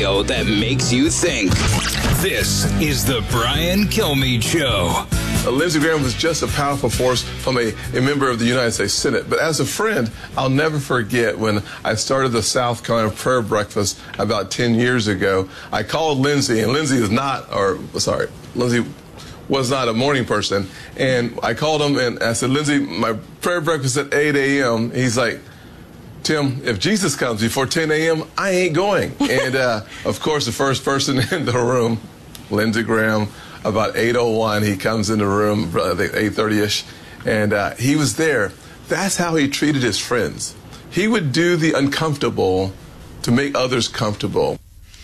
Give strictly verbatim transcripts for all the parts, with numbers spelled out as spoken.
radio that makes you think. This is the Brian Kilmeade Show. Uh, Lindsey Graham was just a powerful force from a, a member of the United States Senate. But as a friend, I'll never forget when I started the South Carolina Prayer Breakfast about ten years ago. I called Lindsey, and Lindsey is not, or sorry, Lindsey was not a morning person. And I called him and I said, Lindsey, my prayer breakfast at eight a.m. He's like, Tim, if Jesus comes before ten a.m., I ain't going. And, uh, of course, the first person in the room, Lindsey Graham, about eight oh one, he comes in the room, I think eight thirty-ish, and uh, he was there. That's how he treated his friends. He would do the uncomfortable to make others comfortable.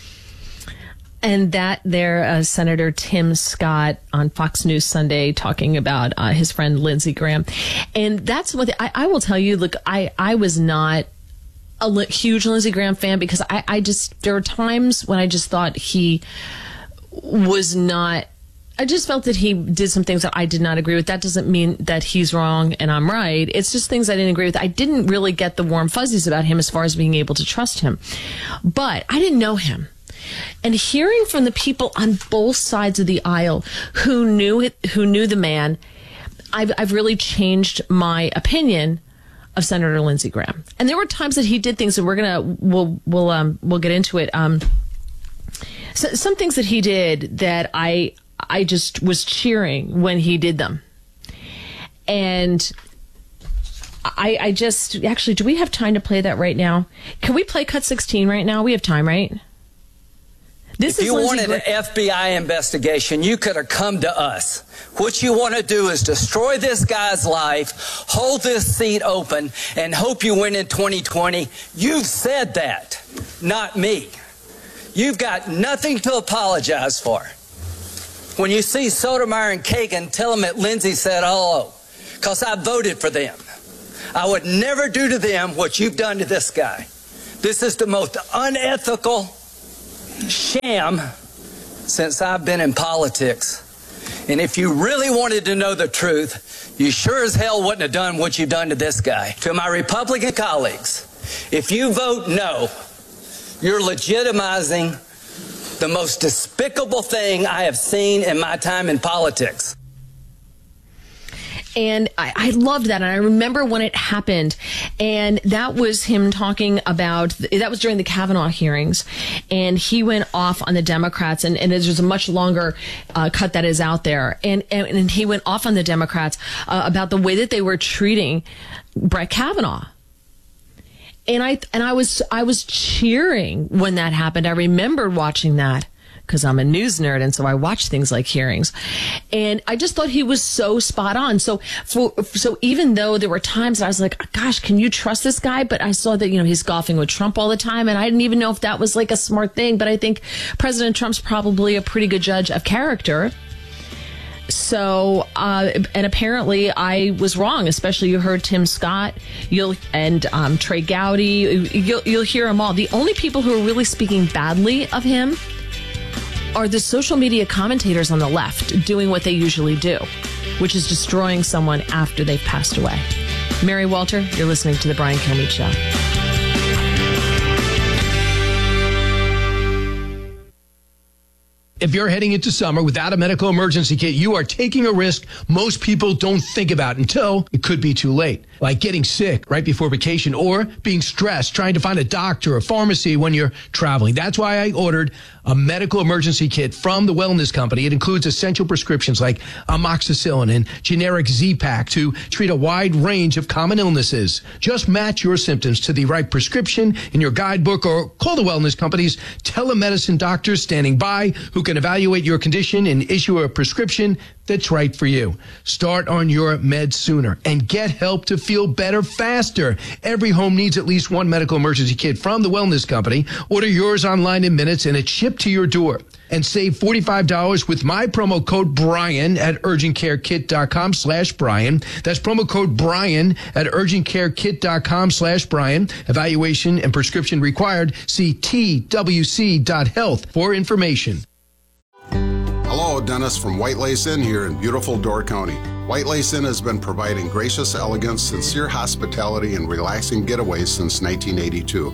And that there, uh, Senator Tim Scott on Fox News Sunday talking about uh, his friend Lindsey Graham. And that's what I, I will tell you, look, I, I was not a li- huge Lindsey Graham fan because I, I just, there were times when I just thought he was not, I just felt that he did some things that I did not agree with. That doesn't mean that he's wrong and I'm right. It's just things I didn't agree with. I didn't really get the warm fuzzies about him as far as being able to trust him. But I didn't know him. And hearing from the people on both sides of the aisle who knew it, who knew the man, I've, I've really changed my opinion of Senator Lindsey Graham. And there were times that he did things that we're gonna we'll we'll um we'll get into it. Um, so, some things that he did that I I just was cheering when he did them, and I I just actually do we have time to play that right now? Can we play cut sixteen right now? We have time, right? This if is you Lindsey wanted Gra- an F B I investigation, you could have come to us. What you want to do is destroy this guy's life, hold this seat open, and hope you win in twenty twenty. You've said that, not me. You've got nothing to apologize for. When you see Sotomayor and Kagan, tell them that Lindsey said hello, because I voted for them. I would never do to them what you've done to this guy. This is the most unethical sham since I've been in politics. And if you really wanted to know the truth, you sure as hell wouldn't have done what you've done to this guy. To my Republican colleagues, if you vote no, you're legitimizing the most despicable thing I have seen in my time in politics. And I, I loved that. And I remember when it happened. And that was him talking about, that was during the Kavanaugh hearings. And he went off on the Democrats. And, and there's a much longer uh, cut that is out there. And, and, and he went off on the Democrats uh, about the way that they were treating Brett Kavanaugh. And I, and I was, I was cheering when that happened. I remembered watching that, because I'm a news nerd, and so I watch things like hearings. And I just thought he was so spot on. So for, so even though there were times that I was like, gosh, can you trust this guy? But I saw that, you know, he's golfing with Trump all the time, and I didn't even know if that was like a smart thing. But I think President Trump's probably a pretty good judge of character. So, uh, and apparently I was wrong, especially you heard Tim Scott, you'll, and um, Trey Gowdy, you'll, you'll hear them all. The only people who are really speaking badly of him are the social media commentators on the left doing what they usually do, which is destroying someone after they've passed away. Mary Walter, you're listening to The Brian Kilmeade Show. If you're heading into summer without a medical emergency kit, you are taking a risk most people don't think about until it could be too late. Like getting sick right before vacation or being stressed trying to find a doctor or pharmacy when you're traveling. That's why I ordered a medical emergency kit from the Wellness Company. It includes essential prescriptions like amoxicillin and generic Z-Pak to treat a wide range of common illnesses. Just match your symptoms to the right prescription in your guidebook or call the Wellness Company's telemedicine doctors standing by who can evaluate your condition and issue a prescription that's right for you. Start on your meds sooner and get help to feel better faster. Every home needs at least one medical emergency kit from the Wellness Company. Order yours online in minutes and it's shipped to your door. And save forty-five dollars with my promo code Brian at urgentcarekit.com slash Brian. That's promo code Brian at urgentcarekit.com slash Brian. Evaluation and prescription required. See T W C dot health for information. Hello, Dennis from White Lace Inn here in beautiful Door County. White Lace Inn has been providing gracious elegance, sincere hospitality, and relaxing getaways since nineteen eighty-two.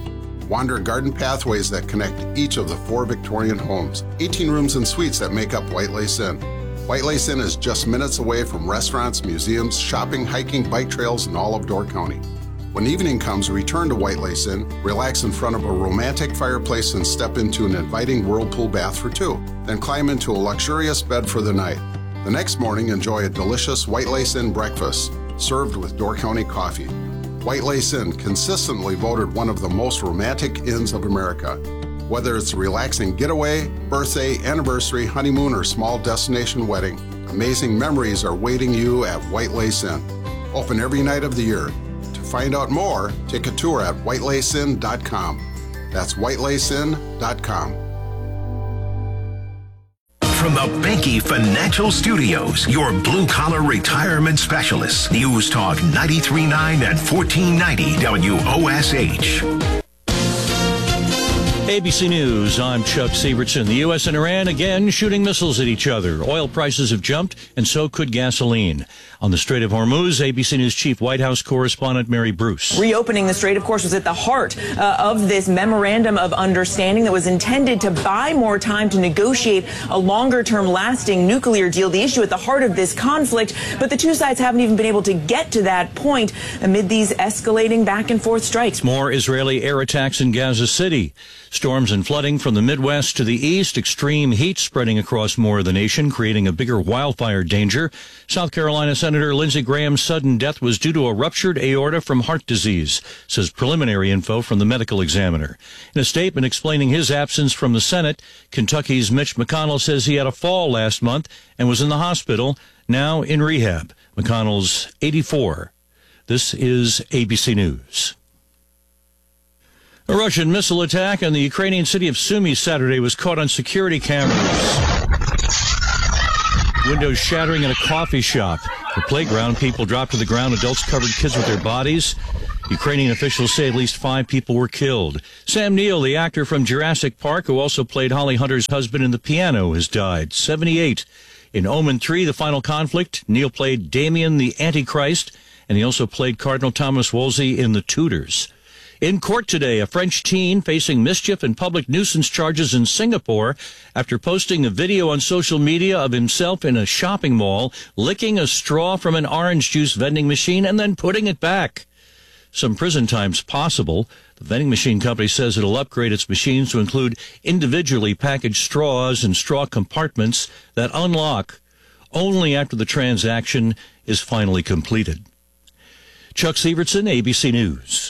Wander garden pathways that connect each of the four Victorian homes. eighteen rooms and suites that make up White Lace Inn. White Lace Inn is just minutes away from restaurants, museums, shopping, hiking, bike trails, and all of Door County. When evening comes, return to White Lace Inn, relax in front of a romantic fireplace and step into an inviting whirlpool bath for two. Then climb into a luxurious bed for the night. The next morning, enjoy a delicious White Lace Inn breakfast, served with Door County coffee. White Lace Inn, consistently voted one of the most romantic inns of America. Whether it's a relaxing getaway, birthday, anniversary, honeymoon, or small destination wedding, amazing memories are waiting you at White Lace Inn. Open every night of the year. To find out more, take a tour at white lace inn dot com. That's white lace inn dot com. From the Banky Financial Studios, your blue-collar retirement specialists. News Talk ninety-three point nine and fourteen ninety W O S H. A B C News, I'm Chuck Sievertson. The U S and Iran again shooting missiles at each other. Oil prices have jumped, and so could gasoline. On the Strait of Hormuz, A B C News Chief White House correspondent Mary Bruce. Reopening the strait, of course, was at the heart uh, of this memorandum of understanding that was intended to buy more time to negotiate a longer-term lasting nuclear deal, the issue at the heart of this conflict. But the two sides haven't even been able to get to that point amid these escalating back-and-forth strikes. More Israeli air attacks in Gaza City. Storms and flooding from the Midwest to the east, extreme heat spreading across more of the nation, creating a bigger wildfire danger. South Carolina Senator Lindsey Graham's sudden death was due to a ruptured aorta from heart disease, says preliminary info from the medical examiner. In a statement explaining his absence from the Senate, Kentucky's Mitch McConnell says he had a fall last month and was in the hospital, now in rehab. McConnell's eighty-four. This is A B C News. A Russian missile attack on the Ukrainian city of Sumy Saturday was caught on security cameras. Windows shattering in a coffee shop. The playground, people dropped to the ground. Adults covered kids with their bodies. Ukrainian officials say at least five people were killed. Sam Neill, the actor from Jurassic Park, who also played Holly Hunter's husband in The Piano, has died, seventy-eight. In Omen three, The Final Conflict, Neill played Damien the Antichrist, and he also played Cardinal Thomas Wolsey in The Tudors. In court today, a French teen facing mischief and public nuisance charges in Singapore after posting a video on social media of himself in a shopping mall licking a straw from an orange juice vending machine and then putting it back. Some prison time's possible. The vending machine company says it'll upgrade its machines to include individually packaged straws and straw compartments that unlock only after the transaction is finally completed. Chuck Sievertson, A B C News.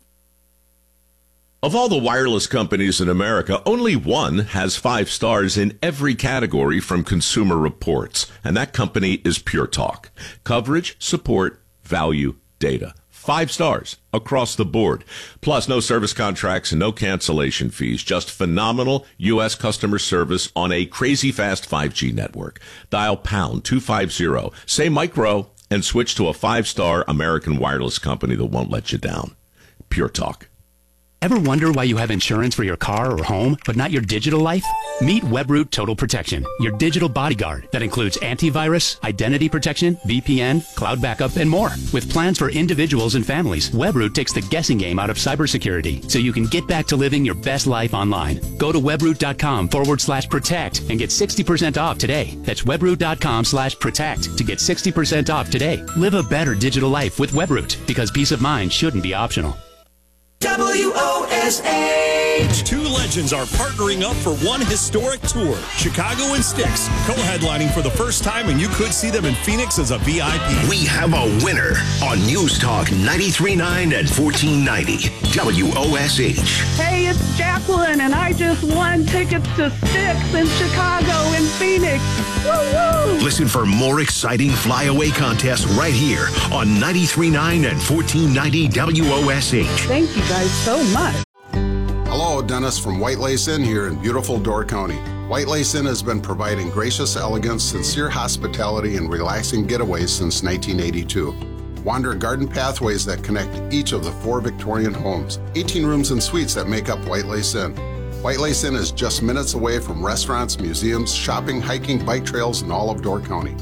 Of all the wireless companies in America, only one has five stars in every category from Consumer Reports, and that company is Pure Talk. Coverage, support, value, data. Five stars across the board. Plus, no service contracts and no cancellation fees. Just phenomenal U S customer service on a crazy fast five G network. Dial pound two fifty, say micro, and switch to a five-star American wireless company that won't let you down. Pure Talk. Ever wonder why you have insurance for your car or home, but not your digital life? Meet Webroot Total Protection, your digital bodyguard that includes antivirus, identity protection, V P N, cloud backup, and more. With plans for individuals and families, Webroot takes the guessing game out of cybersecurity so you can get back to living your best life online. Go to webroot.com forward slash protect and get sixty percent off today. That's webroot.com slash protect to get sixty percent off today. Live a better digital life with Webroot, because peace of mind shouldn't be optional. W O S H. Two legends are partnering up for one historic tour. Chicago and Styx, co-headlining for the first time, and you could see them in Phoenix as a V I P. We have a winner on News Talk ninety-three point nine and fourteen ninety W O S H. Hey, it's Jacqueline, and I just won tickets to Styx in Chicago and Phoenix. Woo-woo! Listen for more exciting flyaway contests right here on ninety-three point nine and fourteen ninety W O S H. Thank you guys so much. Hello, Dennis from White Lace Inn here in beautiful Door County. White Lace Inn has been providing gracious elegance, sincere hospitality, and relaxing getaways since nineteen eighty-two. Wander garden pathways that connect each of the four Victorian homes. eighteen rooms and suites that make up White Lace Inn. White Lace Inn is just minutes away from restaurants, museums, shopping, hiking, bike trails, and all of Door County.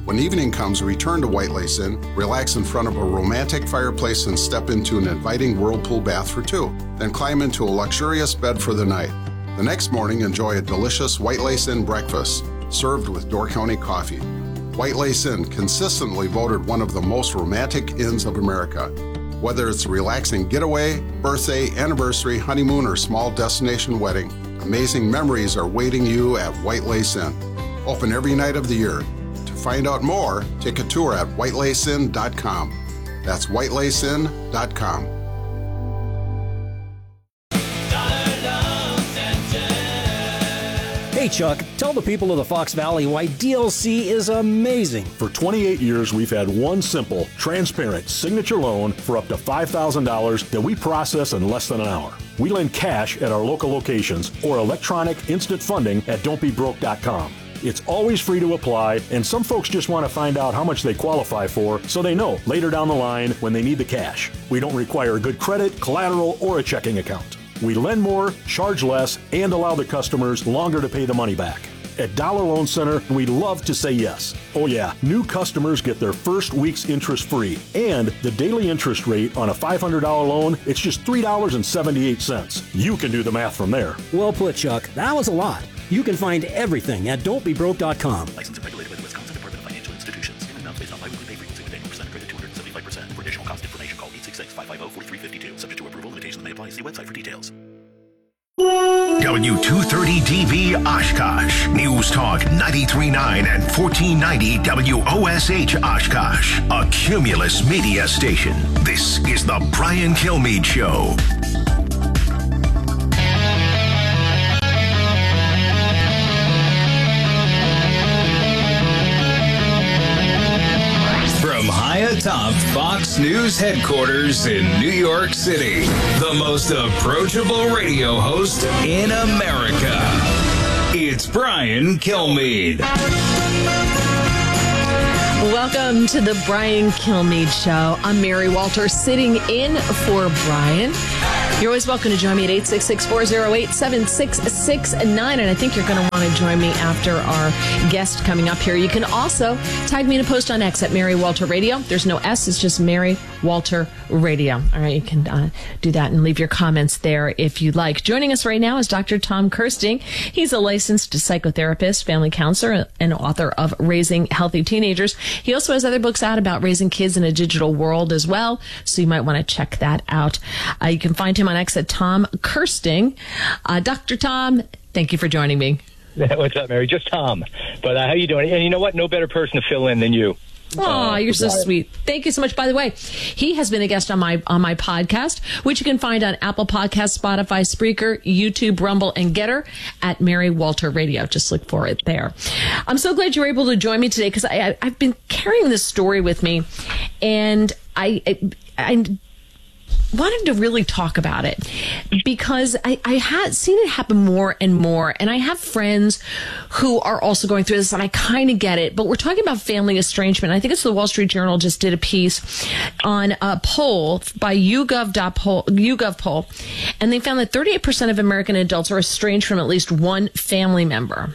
When evening comes, return to White Lace Inn, relax in front of a romantic fireplace and step into an inviting whirlpool bath for two. Then climb into a luxurious bed for the night. The next morning, enjoy a delicious White Lace Inn breakfast, served with Door County coffee. White Lace Inn, consistently voted one of the most romantic inns of America. Whether it's a relaxing getaway, birthday, anniversary, honeymoon, or small destination wedding, amazing memories are waiting you at White Lace Inn. Open every night of the year. To find out more, take a tour at white lace inn dot com. That's white lace inn dot com. Hey Chuck, tell the people of the Fox Valley why D L C is amazing. For twenty-eight years, we've had one simple, transparent signature loan for up to five thousand dollars that we process in less than an hour. We lend cash at our local locations or electronic instant funding at don't be broke dot com. It's always free to apply, and some folks just want to find out how much they qualify for so they know later down the line when they need the cash. We don't require good credit, collateral, or a checking account. We lend more, charge less, and allow the customers longer to pay the money back. At Dollar Loan Center, we love to say yes. Oh yeah, new customers get their first week's interest free, and the daily interest rate on a five hundred dollars loan, it's just three dollars and seventy-eight cents. You can do the math from there. Well put, Chuck. That was a lot. You can find everything at don't be broke dot com. Licensed and regulated by the Wisconsin Department of Financial Institutions. Payment amounts based on biweekly pay frequency with annual percent credit two hundred seventy-five percent. For additional cost information, call eight six six, five five zero, four three five two. Subject to approval, limitations may apply. See website for details. W two thirty D B Oshkosh. News Talk ninety-three point nine and fourteen ninety W O S H Oshkosh. A Cumulus media station. This is the Brian Kilmeade Show. From high atop Fox News headquarters in New York City, the most approachable radio host in America. It's Brian Kilmeade. Welcome to the Brian Kilmeade Show. I'm Mary Walter, sitting in for Brian. You're always welcome to join me at eight six six, four oh eight, seven six six nine, and I think you're going to want to join me after our guest coming up here. You can also tag me in a post on X at Mary Walter Radio. There's no S, it's just Mary Walter Radio. All right, you can uh, do that and leave your comments there if you like. Joining us right now is Doctor Tom Kersting. He's a licensed psychotherapist, family counselor, and author of Raising Healthy Teenagers. He also has other books out about raising kids in a digital world as well, so you might want to check that out. Uh, you can find him on X at Tom Kersting. Uh, Doctor Tom, thank you for joining me. What's up, Mary? Just Tom. But uh, how you doing? And you know what? No better person to fill in than you. Oh, uh, you're so sweet. Thank you so much. By the way, he has been a guest on my on my podcast, which you can find on Apple Podcasts, Spotify, Spreaker, YouTube, Rumble, and Getter at Mary Walter Radio. Just look for it there. I'm so glad you were able to join me today because I, I I've been carrying this story with me, and I I. I wanted to really talk about it because I, I had seen it happen more and more. And I have friends who are also going through this, and I kind of get it. But we're talking about family estrangement. I think it's the Wall Street Journal just did a piece on a poll by YouGov poll, YouGov poll, and they found that thirty-eight percent of American adults are estranged from at least one family member.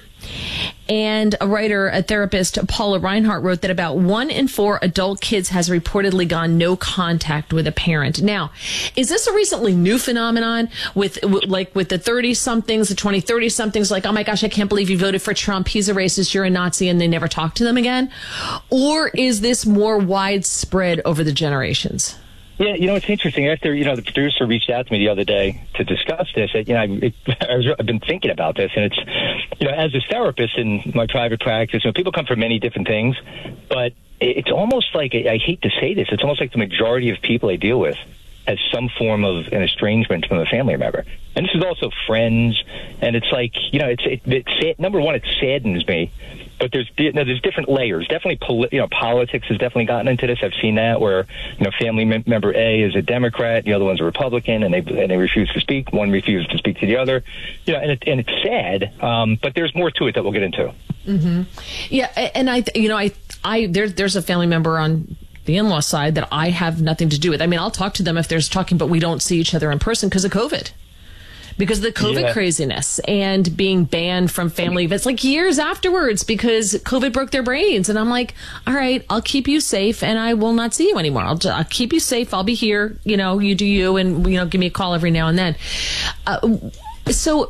And a writer, a therapist, Paula Reinhart, wrote that about one in four adult kids has reportedly gone no contact with a parent. Now, is this a recently new phenomenon with, like, with the thirty-somethings, the twenty, thirty-somethings, like, oh my gosh, I can't believe you voted for Trump, he's a racist, you're a Nazi, and they never talk to them again? Or is this more widespread over the generations? Yeah, you know, it's interesting. After, you know, the producer reached out to me the other day to discuss this, you know, I, it, I was, I've been thinking about this, and it's, you know, as a therapist in my private practice, you know, people come from many different things, but it's almost like, I hate to say this, it's almost like the majority of people I deal with has some form of an estrangement from a family member. And this is also friends, and it's like, you know, it's, it, it's number one, it saddens me. But there's you know, there's different layers. Definitely, poli- you know, politics has definitely gotten into this. I've seen that where, you know, family mem- member A is a Democrat, the other one's a Republican, and they and they refuse to speak. One refuses to speak to the other. You know, and it, and it's sad. Um, but there's more to it that we'll get into. Mm-hmm. Yeah, and I, you know, I, I there's there's a family member on the in-law side that I have nothing to do with. I mean, I'll talk to them if there's talking, but we don't see each other in person because of COVID. because of the COVID Yeah. craziness and being banned from family events, like years afterwards, because COVID broke their brains. And I'm like, all right, I'll keep you safe and I will not see you anymore. I'll, I'll keep you safe. I'll be here. You know, you do you, and, you know, give me a call every now and then. Uh, so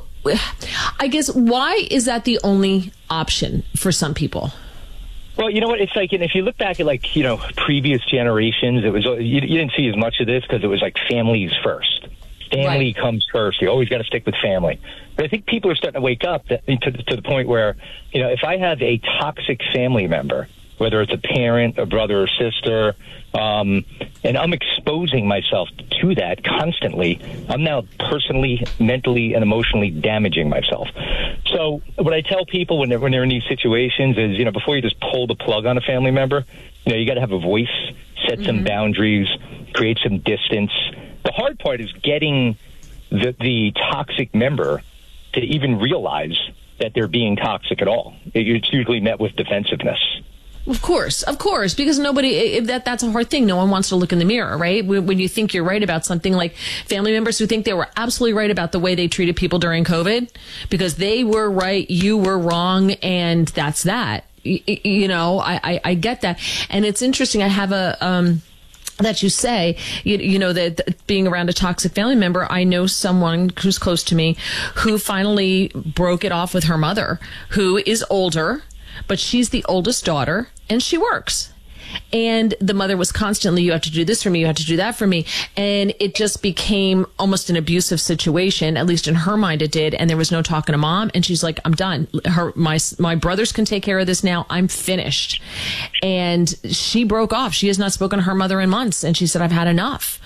I guess, why is that the only option for some people? Well, you know what? It's like, and if you look back at, like, you know, previous generations, it was, you, you didn't see as much of this because it was like families first. Family right. comes first. You always got to stick with family. But I think people are starting to wake up that, to, to the point where, you know, if I have a toxic family member, whether it's a parent, a brother or sister, um, and I'm exposing myself to that constantly, I'm now personally, mentally, and emotionally damaging myself. So what I tell people when they're, when they're in these situations is, you know, before you just pull the plug on a family member, you know, you got to have a voice, set mm-hmm. some boundaries, create some distance. The hard part is getting the, the toxic member to even realize that they're being toxic at all. It's usually met with defensiveness. Of course, of course, because nobody, that that's a hard thing. No one wants to look in the mirror, right? When, when you think you're right about something, like family members who think they were absolutely right about the way they treated people during COVID, because they were right, you were wrong, and that's that. You, you know, I, I, I get that. And it's interesting. I have a, um, that you say, you, you know, that, that being around a toxic family member, I know someone who's close to me who finally broke it off with her mother, who is older, but she's the oldest daughter and she works. And the mother was constantly, you have to do this for me, you have to do that for me. And it just became almost an abusive situation, at least in her mind it did. And there was no talking to mom. And she's like, I'm done. Her, my, my brothers can take care of this now. I'm finished. And she broke off. She has not spoken to her mother in months. And she said, I've had enough.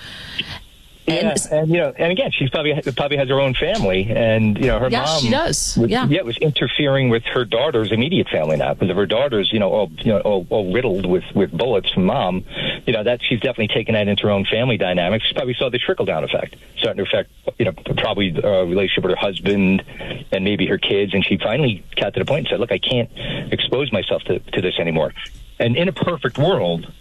Yeah, and, and you know, and again, she's probably probably has her own family, and you know, her yeah, mom. she does. Was, yeah, yeah, was interfering with her daughter's immediate family now, because of her daughter's, you know, all you know, all, all riddled with, with bullets from mom. You know, that she's definitely taken that into her own family dynamics. She probably saw the trickle down effect, starting to affect, you know, probably a relationship with her husband and maybe her kids. And she finally got to the point and said, "Look, I can't expose myself to to this anymore." And in a perfect world,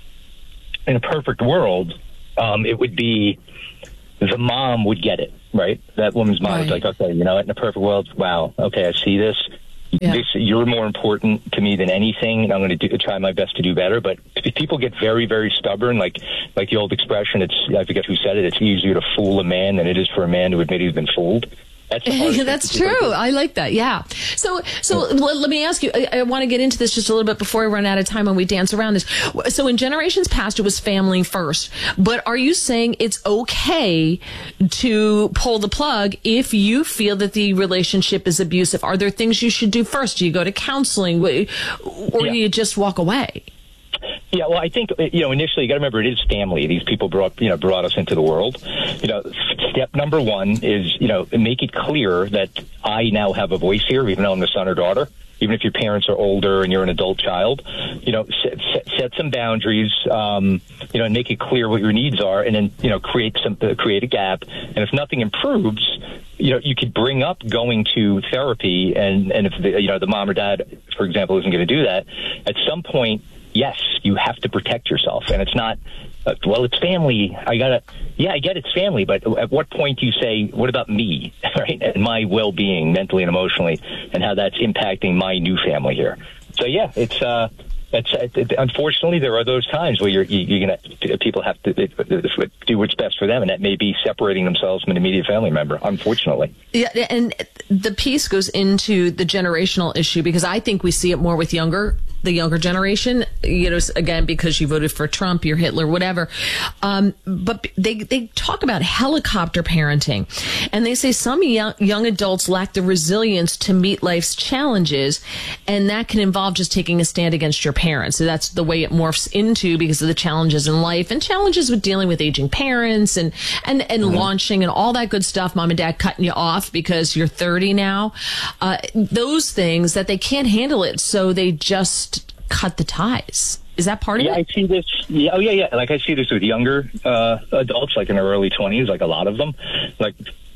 in a perfect world, um, it would be. The mom would get it, right? That woman's mom was like, okay, you know what, in a perfect world, wow, okay, I see this. Yeah. This, you're more important to me than anything, and I'm going to do, try my best to do better. But if people get very, very stubborn, like like the old expression, it's I forget who said it, it's easier to fool a man than it is for a man to admit he's been fooled. That's, That's true. I like that. Yeah. So, so let, let me ask you, I, I want to get into this just a little bit before we run out of time and we dance around this. So in generations past, it was family first, but are you saying it's okay to pull the plug if you feel that the relationship is abusive? Are there things you should do first? Do you go to counseling or yeah. do you just walk away? Yeah, well, I think, you know, initially you got to remember it is family. These people brought, you know, brought us into the world. You know, step number one is, you know, make it clear that I now have a voice here, even though I'm the son or daughter. Even if your parents are older and you're an adult child, you know, set, set, set some boundaries, um, you know, and make it clear what your needs are, and then, you know, create some, uh, create a gap. And if nothing improves, you know, you could bring up going to therapy, and, and if the, you know, the mom or dad, for example, isn't going to do that, at some point, yes, you have to protect yourself. And it's not, uh, well, it's family. I gotta, yeah, I get it's family, but at what point do you say, what about me, right? And my well-being mentally and emotionally, and how that's impacting my new family here. So yeah, it's, uh, it's, it, unfortunately, there are those times where you're, you, you're gonna, people have to do what's best for them, and that may be separating themselves from an immediate family member, unfortunately. Yeah, and the piece goes into the generational issue, because I think we see it more with younger the younger generation, you know, again, because you voted for Trump, you're Hitler, whatever. Um, but they, they talk about helicopter parenting, and they say some young, young adults lack the resilience to meet life's challenges, and that can involve just taking a stand against your parents. So that's the way it morphs into, because of the challenges in life and challenges with dealing with aging parents and, and, and mm-hmm. launching and all that good stuff, mom and dad cutting you off because you're thirty now. Uh, those things that they can't handle it, so they just cut the ties. Is that part of yeah, it? Yeah, I see this. Yeah, oh, yeah, yeah. Like, I see this with younger uh, adults, like in their early twenties, like a lot of them. Like,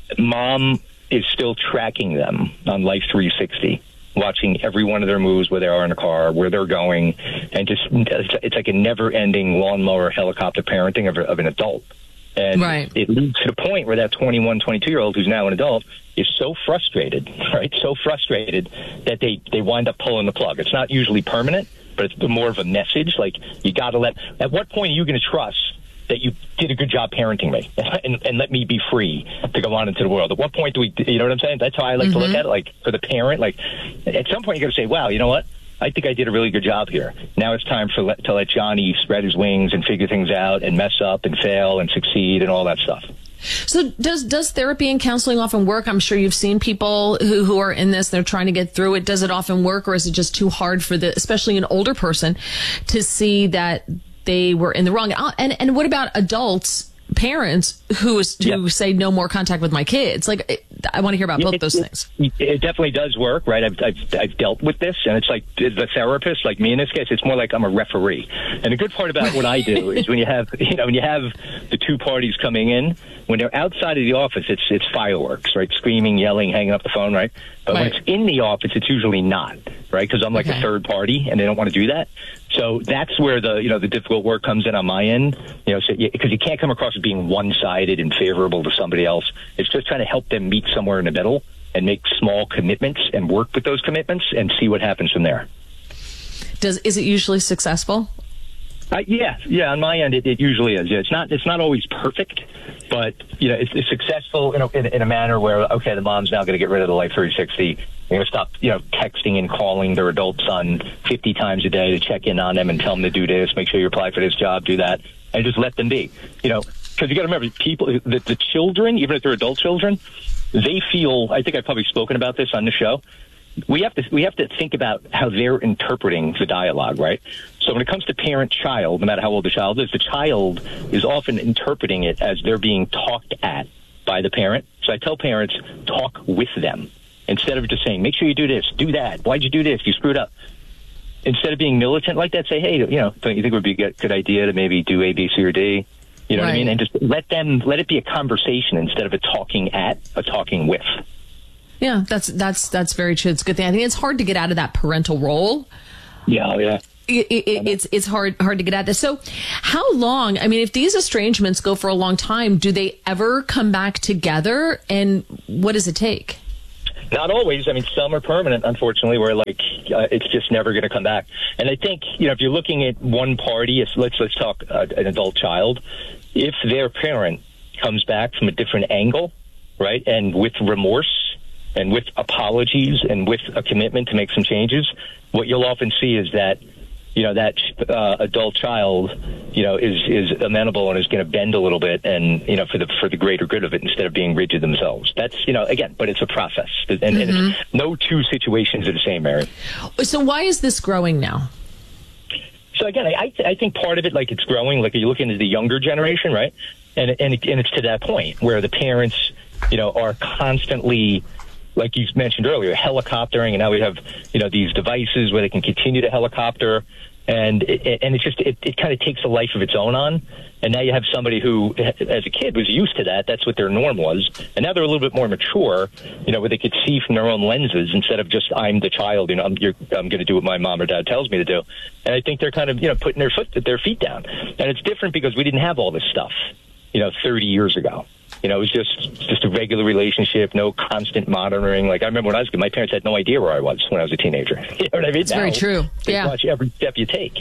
mom is still tracking them on Life three sixty, watching every one of their moves, where they are in the car, where they're going, and just, it's like a never-ending lawnmower helicopter parenting of, of an adult. And right. it leads to the point where that twenty-one, twenty-two-year-old who's now an adult is so frustrated, right, so frustrated that they, they wind up pulling the plug. It's not usually permanent, but it's more of a message. Like, you got to let – at what point are you going to trust that you did a good job parenting me and, and let me be free to go on into the world? At what point do we – you know what I'm saying? That's how I like mm-hmm. to look at it. Like, for the parent, like, at some point you got to say, wow, you know what? I think I did a really good job here. Now it's time for let, to let Johnny spread his wings and figure things out and mess up and fail and succeed and all that stuff. So does does therapy and counseling often work? I'm sure you've seen people who, who are in this, they're trying to get through it. Does it often work, or is it just too hard for the, especially an older person, to see that they were in the wrong? And and what about adults, parents who is who yeah. say no more contact with my kids? Like, I want to hear about both it, those it, things. It definitely does work, right? I've, I've I've dealt with this, and it's like the therapist, like me in this case, it's more like I'm a referee. And the good part about what I do is when you have, you know, when you have the two parties coming in, when they're outside of the office, it's it's fireworks, right? Screaming, yelling, hanging up the phone, right? But right. when it's in the office, it's usually not, right? Because I'm like okay. a third party, and they don't want to do that. So that's where the you know the difficult work comes in on my end, you know, because so you, you can't come across as being one-sided and favorable to somebody else. It's just trying to help them meet somewhere in the middle and make small commitments and work with those commitments and see what happens from there. Does is it usually successful? Uh, yeah, yeah. On my end, it, it usually is. Yeah, it's not it's not always perfect, but you know, it's, it's successful in a, in, in a manner where okay, the mom's now going to get rid of the Life three sixty. They're going to stop, you know, texting and calling their adult son fifty times a day to check in on them and tell them to do this, make sure you apply for this job, do that, and just let them be. You know, because you got to remember, people, the, the children, even if they're adult children, they feel. I think I've probably spoken about this on the show. We have to we have to think about how they're interpreting the dialogue, right? So when it comes to parent-child, no matter how old the child is, the child is often interpreting it as they're being talked at by the parent. So I tell parents, talk with them. Instead of just saying, make sure you do this, do that. Why'd you do this? You screwed up. Instead of being militant like that, say, hey, you know, don't you think it would be a good idea to maybe do A, B, C, or D? You know right. what I mean? And just let them, let it be a conversation instead of a talking at, a talking with. Yeah, that's that's that's very true. It's a good thing. I think it's hard to get out of that parental role. Yeah, yeah. It, it, it's it's hard hard to get at this. So, how long? I mean, if these estrangements go for a long time, do they ever come back together? And what does it take? Not always. I mean, some are permanent, unfortunately, where like uh, it's just never going to come back. And I think, you know, if you're looking at one party, if, let's let's talk uh, an adult child, if their parent comes back from a different angle, right, and with remorse and with apologies and with a commitment to make some changes, what you'll often see is that, you know, that uh, adult child, you know, is is amenable and is going to bend a little bit, and you know, for the for the greater good of it, instead of being rigid themselves. That's, you know, again, but it's a process, and, mm-hmm. and it's, no two situations are the same, Mary. So why is this growing now? So again, I I think part of it, like it's growing, like you look into the younger generation, right, and and and it's to that point where the parents, you know, are constantly, like you mentioned earlier, helicoptering, and now we have, you know, these devices where they can continue to helicopter, and it, and it's just it, it kind of takes a life of its own on. And now you have somebody who, as a kid, was used to that. That's what their norm was, and now they're a little bit more mature, you know, where they could see from their own lenses instead of just I'm the child, you know, I'm, you're, I'm going to do what my mom or dad tells me to do. And I think they're kind of, you know, putting their foot their feet down, and it's different because we didn't have all this stuff, you know, thirty years ago. You know, it was just just a regular relationship, no constant monitoring. Like, I remember when I was a kid, my parents had no idea where I was when I was a teenager. You know what I mean? It's now, very true. They yeah. watch every step you take.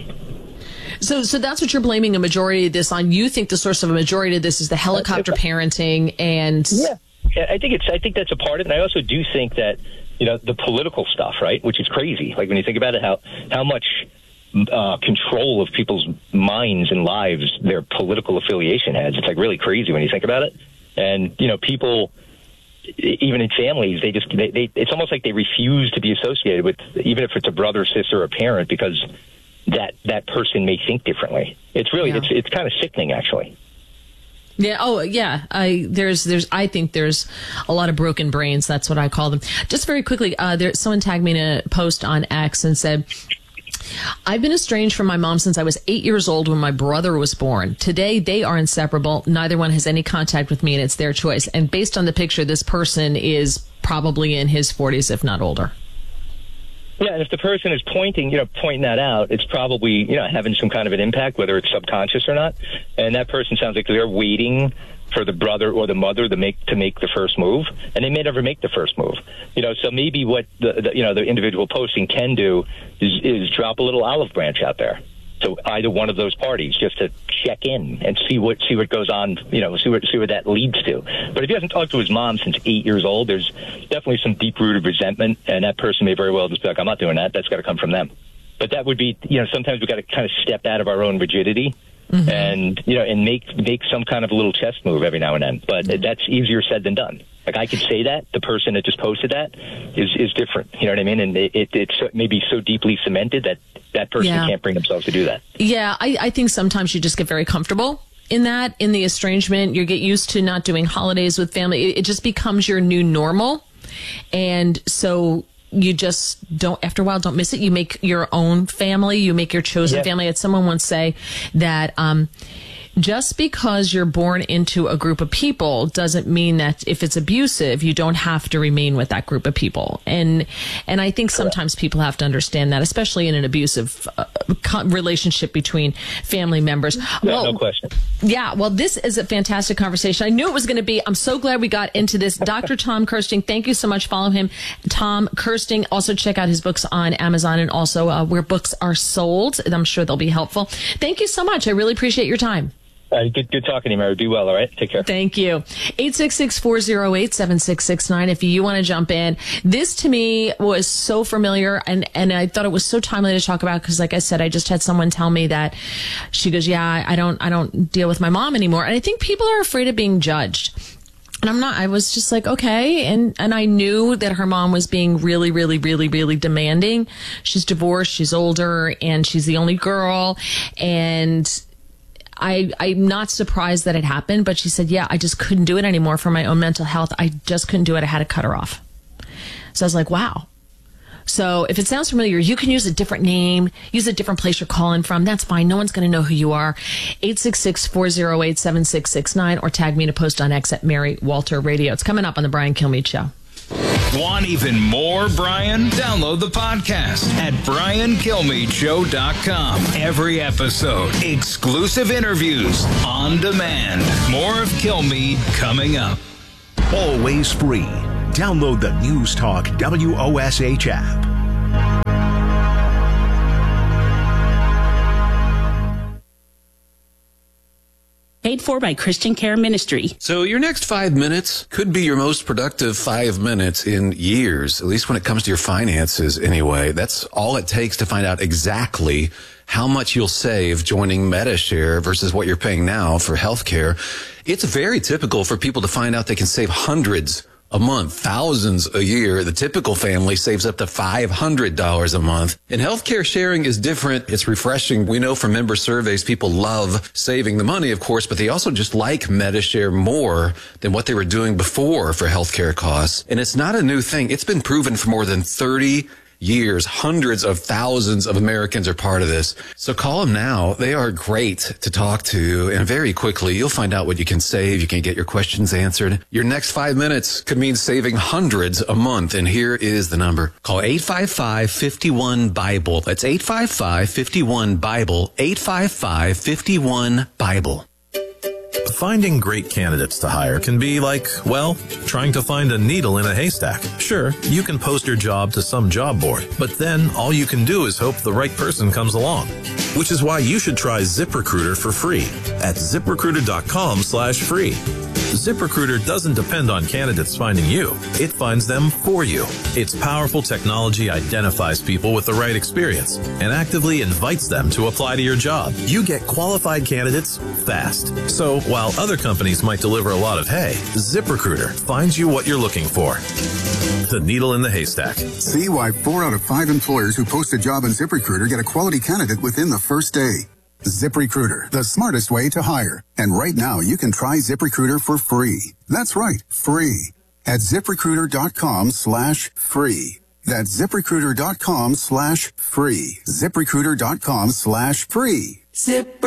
So so that's what you're blaming a majority of this on. You think the source of a majority of this is the helicopter parenting and... Yeah, I think it's. I think that's a part of it. And I also do think that, you know, the political stuff, right, which is crazy. Like, when you think about it, how how much... Uh, control of people's minds and lives their political affiliation has. It's like really crazy when you think about it. And, you know, people, even in families, they just, they, they, it's almost like they refuse to be associated with, even if it's a brother, sister, or parent, because that, that person may think differently. It's really, yeah. it's, it's kind of sickening, actually. Yeah. Oh, yeah. I there's there's I think there's a lot of broken brains. That's what I call them. Just very quickly, uh, there someone tagged me in a post on X and said, I've been estranged from my mom since I was eight years old when my brother was born. Today, they are inseparable. Neither one has any contact with me, and it's their choice. And based on the picture, this person is probably in his forties, if not older. Yeah, and if the person is pointing, you know, pointing that out, it's probably, you know, having some kind of an impact, whether it's subconscious or not. And that person sounds like they're waiting for the brother or the mother to make to make the first move, and they may never make the first move. You know, so maybe what the, the you know the individual posting can do is, is drop a little olive branch out there. So either one of those parties, just to check in and see what see what goes on, you know, see what see what that leads to. But if he hasn't talked to his mom since eight years old, there's definitely some deep-rooted resentment, and that person may very well just be like, "I'm not doing that. That's got to come from them." But that would be, you know, sometimes we've got to kind of step out of our own rigidity. Mm-hmm. And, you know, and make make some kind of a little chest move every now and then. But mm-hmm. that's easier said than done. Like, I could say that. The person that just posted that is, is different. You know what I mean? And it, it, it's maybe so deeply cemented that that person yeah. can't bring themselves to do that. Yeah, I, I think sometimes you just get very comfortable in that, in the estrangement. You get used to not doing holidays with family. It, it just becomes your new normal. And so you just don't, after a while, don't miss it. You make your own family. You make your chosen yeah. family. I had someone once say that um, just because you're born into a group of people doesn't mean that if it's abusive, you don't have to remain with that group of people. And and I think sometimes people have to understand that, especially in an abusive uh, relationship between family members. No, well, no question. Yeah, well, this is a fantastic conversation. I knew it was going to be. I'm so glad we got into this. Doctor Tom Kersting, thank you so much. Follow him, Tom Kersting. Also, check out his books on Amazon and also uh, where books are sold. I'm sure they'll be helpful. Thank you so much. I really appreciate your time. Uh, good, good talking to you, Mary. Be well, all right? Take care. Thank you. eight six six, four oh eight, seven six six nine if you want to jump in. This, to me, was so familiar, and, and I thought it was so timely to talk about because, like I said, I just had someone tell me that she goes, yeah, I don't, I don't deal with my mom anymore. And I think people are afraid of being judged. And I'm not, I was just like, okay. And, and I knew that her mom was being really, really, really, really demanding. She's divorced. She's older and she's the only girl. And I, I'm not surprised that it happened, but she said, yeah, I just couldn't do it anymore for my own mental health. I just couldn't do it. I had to cut her off. So I was like, wow. So if it sounds familiar, you can use a different name, use a different place you're calling from. That's fine. No one's going to know who you are. eight six six, four oh eight, seven six six nine or tag me in a post on X at Mary Walter Radio. It's coming up on the Brian Kilmeade Show. Want even more Brian? Download the podcast at brian kilmeade show dot com. Every episode, exclusive interviews on demand. More of Kilmeade coming up. Always free. Download the News Talk W O S H app. Paid for by Christian Care Ministry. So your next five minutes could be your most productive five minutes in years, at least when it comes to your finances anyway. That's all it takes to find out exactly how much you'll save joining MediShare versus what you're paying now for healthcare. It's very typical for people to find out they can save hundreds a month, thousands a year. The typical family saves up to five hundred dollars a month. And healthcare sharing is different. It's refreshing. We know from member surveys, people love saving the money, of course, but they also just like MediShare more than what they were doing before for healthcare costs. And it's not a new thing. It's been proven for more than thirty years. Hundreds of thousands of Americans are part of this. So call them now. They are great to talk to. And very quickly, you'll find out what you can save. You can get your questions answered. Your next five minutes could mean saving hundreds a month. And here is the number. Call eight five five, five one, Bible. That's eight five five, five one, Bible. eight five five, five one, Bible. Finding great candidates to hire can be like, well, trying to find a needle in a haystack. Sure, you can post your job to some job board, but then all you can do is hope the right person comes along. Which is why you should try ZipRecruiter for free at ZipRecruiter.com slash free. ZipRecruiter doesn't depend on candidates finding you. It finds them for you. Its powerful technology identifies people with the right experience and actively invites them to apply to your job. You get qualified candidates fast. So while other companies might deliver a lot of hay, ZipRecruiter finds you what you're looking for. The needle in the haystack. See why four out of five employers who post a job on ZipRecruiter get a quality candidate within the first day. ZipRecruiter, the smartest way to hire. And right now, you can try ZipRecruiter for free. That's right, free. At ZipRecruiter.com slash free. That's ZipRecruiter.com slash free. ZipRecruiter.com slash free. Zip.